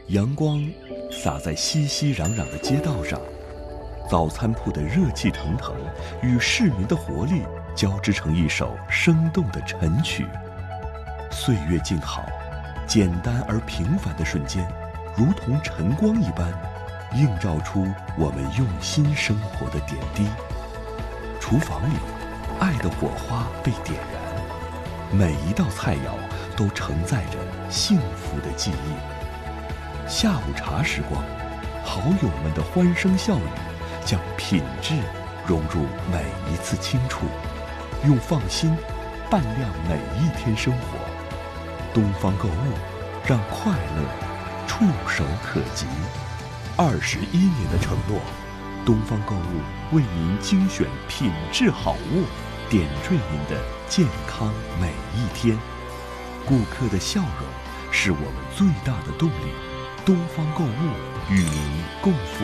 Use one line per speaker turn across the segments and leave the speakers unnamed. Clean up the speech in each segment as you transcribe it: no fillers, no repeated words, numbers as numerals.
阳光洒在熙熙攘攘的街道上，早餐铺的热气腾腾与市民的活力交织成一首生动的晨曲。岁月静好，简单而平凡的瞬间，如同晨光一般，映照出我们用心生活的点滴。厨房里，爱的火花被点燃，每一道菜肴都承载着幸福的记忆。下午茶时光，好友们的欢声笑语，将品质融入每一次清楚，用放心伴亮每一天生活。东方购物，让快乐触手可及。21年的承诺，东方购物为您精选品质好物，点缀您的健康每一天。顾客的笑容是我们最大的动力。东方购物与您共赴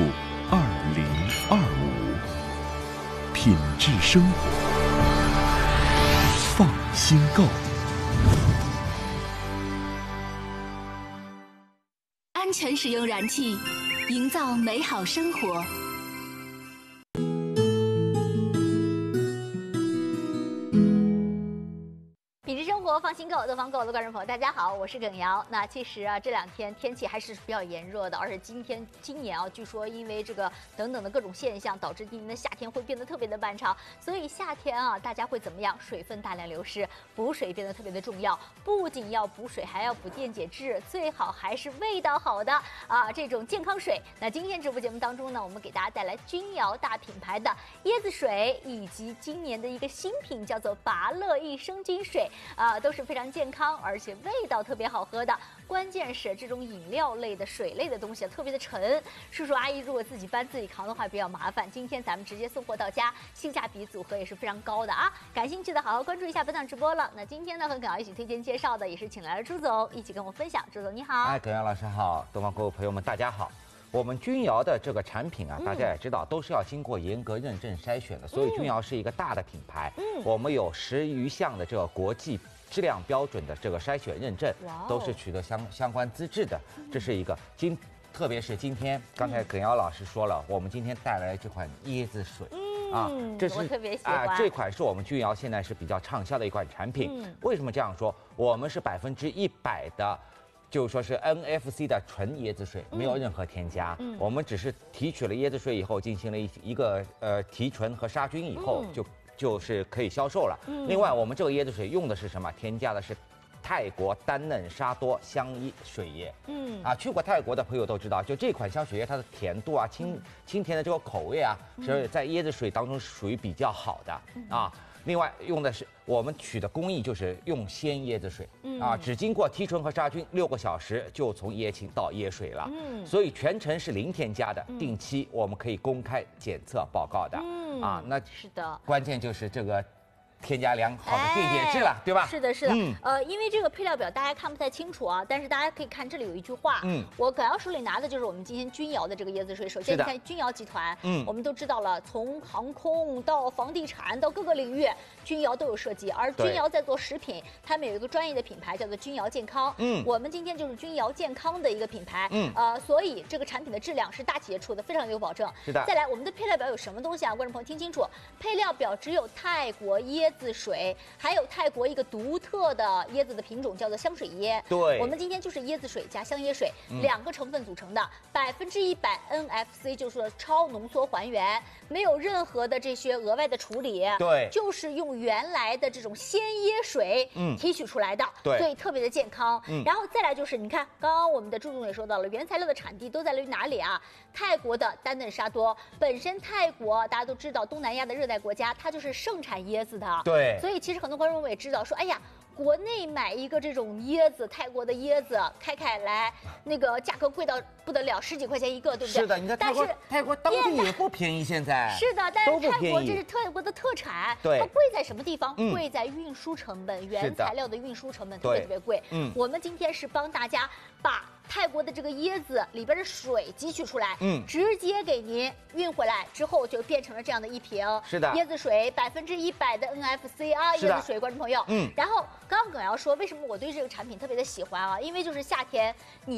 2025，品质生活，放心购。
安全使用燃气，营造美好生活。品质生活，放心购。东方购的观众朋友，大家好，我是耿瑶。那其实啊，这两天天气还是比较炎热的，而且今年啊，据说因为这个等等的各种现象，导致今年的夏天会变得特别的漫长。所以夏天啊，大家会怎么样？水分大量流失，补水变得特别的重要。不仅要补水，还要补电解质，最好还是味道好的啊，这种健康水。那今天直播节目当中呢，我们给大家带来君瑶大品牌的椰子水，以及今年的一个新品叫做拔乐益生菌水。都是非常健康，而且味道特别好喝的。关键是这种饮料类的、水类的东西特别的沉，叔叔阿姨如果自己搬自己扛的话比较麻烦。今天咱们直接送货到家，性价比组合也是非常高的啊！感兴趣的好好关注一下本档直播了。那今天呢，和耿瑶一起推荐介绍的也是请来了朱总，一起跟我分享。朱总你好，
哎，耿瑶老师好，东方购物朋友们大家好。我们君瑶的这个产品啊，大家也知道，都是要经过严格认证筛选的，所以君瑶是一个大的品牌。我们有10余项的这个国际质量标准的这个筛选认证，都是取得相关资质的。这是一个特别是今天，刚才耿瑶老师说了，我们今天带来这款椰子水。这是
我特别喜欢
这款是我们君瑶现在是比较畅销的一款产品。为什么这样说？我们是100%的。就是说是 NFC 的纯椰子水，没有任何添加。我们只是提取了椰子水以后，进行了一个提纯和杀菌以后，就是可以销售了。另外，我们这个椰子水用的是什么？添加的是泰国丹嫩沙多香水液。去过泰国的朋友都知道，就这款香水液，它的甜度啊、清甜的这个口味啊，是在椰子水当中属于比较好的啊。另外用的是我们取的工艺就是用鲜椰子水，只经过提纯和杀菌6个小时就从椰青到椰水了，所以全程是零添加的，定期我们可以公开检测报告的，那
是的，
关键就是这个添加良好的电解质了，对吧？
是的，是的。因为这个配料表大家看不太清楚啊，但是大家可以看这里有一句话。我耿瑶手里拿的就是我们今天君瑶的这个椰子水。首先，你看君瑶集团，我们都知道了，从航空到房地产到各个领域，君瑶都有涉及。而君瑶在做食品，他们有一个专业的品牌叫做君瑶健康。我们今天就是君瑶健康的一个品牌。所以这个产品的质量是大企业出的，非常有保证。
是的。
再来，我们的配料表有什么东西啊？观众朋友听清楚，配料表只有泰国椰子水，还有泰国一个独特的椰子的品种叫做香水椰。
对，
我们今天就是椰子水加香椰水2个成分组成的，100% NFC， 就是说超浓缩还原，没有任何的这些额外的处理。
对，
就是用原来的这种鲜椰水提取出来的，
对，
所以特别的健康。然后再来就是你看，刚刚我们的朱总也说到了，原材料的产地都在于哪里啊？泰国的丹嫩沙多，本身泰国大家都知道，东南亚的热带国家，它就是盛产椰子的。
对，
所以其实很多观众朋友也知道说，哎呀，国内买一个这种椰子，泰国的椰子开来，那个价格贵到不得了，10几块钱一个，对不对？
是的，你在泰国当地也不便宜，现在
是的，但是泰国这是泰国的特产，
对，
它贵在什么地方？贵在运输成本，原材料的运输成本特别贵。我们今天是帮大家把泰国的这个椰子里边的水汲取出来，直接给您运回来之后，就变成了这样的一瓶。
是的，
椰子水100%的 NFC 啊，椰子水，观众朋友。然后刚刚耿瑶说，为什么我对这个产品特别的喜欢啊？因为就是夏天你大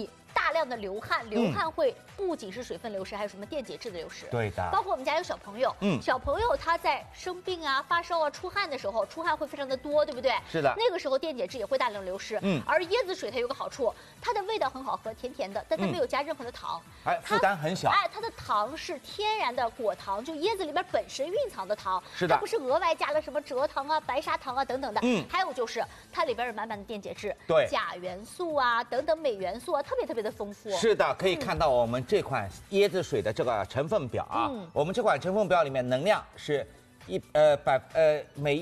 大量的流汗，流汗会不仅是水分流失，还有什么电解质的流失。
对的。
包括我们家有小朋友，小朋友他在生病啊、发烧啊、出汗的时候，出汗会非常的多，对不对？
是的。
那个时候电解质也会大量流失。而椰子水它有个好处，它的味道很好喝，甜甜的，但它没有加任何的糖，
负担很小。
它的糖是天然的果糖，就椰子里边本身蕴藏的糖，
是的，
它不是额外加了什么蔗糖啊、白砂糖啊等等的。还有就是它里边有满满的电解质，
对，
钾元素啊等等镁元素啊，特别特别的丰富。
是的，可以看到我们这款椰子水的这个成分表啊，我们这款成分表里面能量是每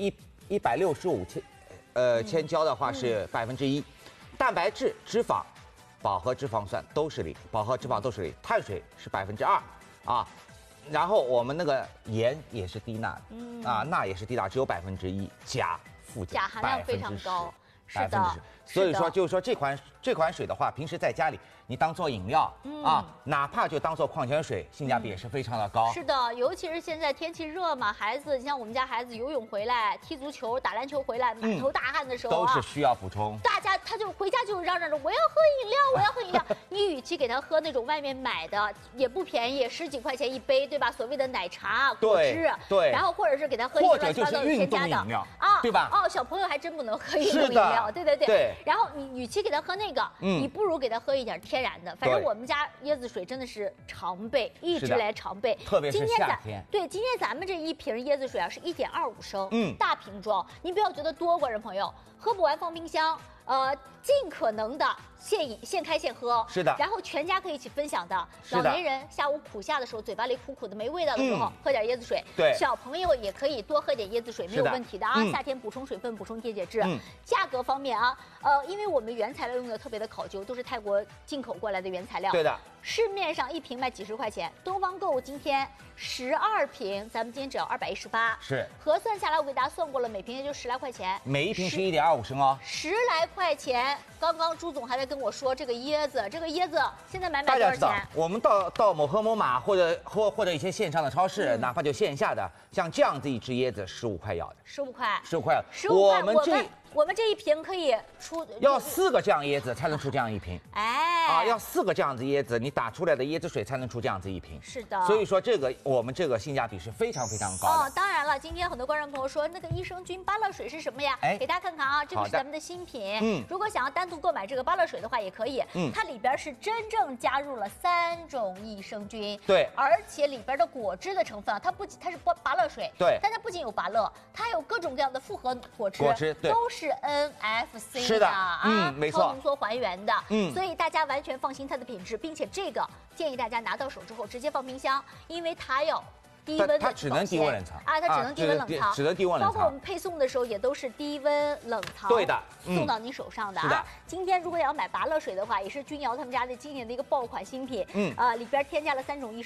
165千焦的话是1%，蛋白质、脂肪、饱和脂肪酸都是0，饱和脂肪都是0，碳水是2%啊，然后我们那个盐也是低钠的，钠也是低钠，只有1%，钾负
钾含量非常高，是的。
所以说，就是说这款水的话，平时在家里你当做饮料哪怕就当做矿泉水，性价比也是非常的高。
是的，尤其是现在天气热嘛，孩子，你像我们家孩子游泳回来、踢足球、打篮球回来，满头大汗的时候
都是需要补充。
他就回家就嚷嚷着我要喝饮料，我要喝饮料。你与其给他喝那种外面买的也不便宜，10几块钱一杯，对吧？所谓的奶茶、果汁，
对，
然后或者是给他喝一些乱七八糟添加的
对吧？
小朋友还真不能喝运动饮料，对。然后你与其给他喝那个，你不如给他喝一点天然的。反正我们家椰子水真的是常备，一直来常备。
特别是夏天。
对，今天咱们这一瓶椰子水啊是1.25升，大瓶装，您不要觉得多，观众朋友，喝不完放冰箱。尽可能的现开现喝，
是的。
然后全家可以一起分享的。老年人下午苦夏的时候，嘴巴里苦苦的没味道的时候，喝点椰子水。
对。
小朋友也可以多喝点椰子水，没有问题的啊。夏天补充水分，补充电解质。价格方面啊，因为我们原材料用的特别的考究，都是泰国进口过来的原材料。
对的。
市面上一瓶卖几十块钱，东方购物今天12瓶，咱们今天只要218。
是。
核算下来，我给大家算过了，每瓶也就10来块钱。
每一瓶是1.25升哦。
10来块钱。刚刚朱总还在跟我说，这个椰子现在买多少钱？
大家知道，我们到某盒某马或者一些线上的超市，哪怕就线下的，像这样子一只椰子15块要的
，15块
，15块。
我们这一瓶可以出
要4个这样椰子才能出这样一瓶，要4个这样子椰子，你打出来的椰子水才能出这样子一瓶。
是的，
所以说我们这个性价比是非常非常高的。
当然了，今天很多观众朋友说那个益生菌芭乐水是什么呀？给大家看看啊，这个是咱们的新品。如果想要单独购买这个芭乐水的话也可以。它里边是真正加入了3种益生菌，
对，
而且里边的果汁的成分啊，它是芭乐水，
对，
但它不仅有芭乐，它还有各种各样的复合果汁，都是NFC
是的，没错，
超浓缩还原的，所以大家完全放心它的品质，并且这个建议大家拿到手之后直接放冰箱，因为它要低温，
它只能低温冷藏
它只能低温冷藏，
只能低温冷藏。
包括我们配送的时候也都是低温冷藏，
对的，
送到您手上的啊。今天如果要买芭乐水的话，也是君瑶他们家的今年的一个爆款新品，里边添加了3种益生菌。